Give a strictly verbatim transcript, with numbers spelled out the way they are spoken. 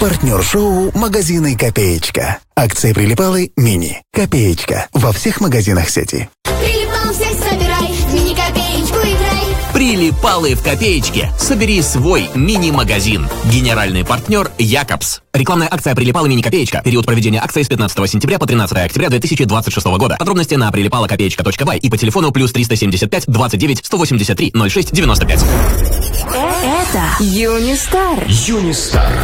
Партнер шоу «Магазины Копеечка». Акции «Прилипалы» мини. Копеечка. Во всех магазинах сети. Прилипал всех собирай, мини-копеечку играй. Прилипалы в Копеечке. Собери свой мини-магазин. Генеральный партнер Якобс. Рекламная акция «Прилипалы мини-копеечка». Период проведения акции с пятнадцатого сентября по тринадцатое октября две тысячи двадцать шестого года. Подробности на прилипало копеечка точка бай и по телефону плюс триста семьдесят пять двадцать девять сто восемьдесят три ноль шесть девяносто пять. Это Юнистар. Юнистар.